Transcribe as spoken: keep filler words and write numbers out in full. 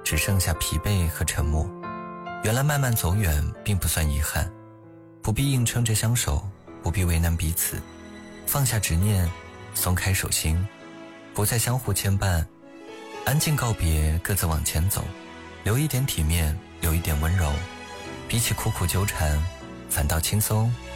只剩下疲惫和沉默。原来慢慢走远并不算遗憾，不必硬撑着相守，不必为难彼此，放下执念，松开手心，不再相互牵绊，安静告别，各自往前走，留一点体面，留一点温柔，比起苦苦纠缠，反倒轻松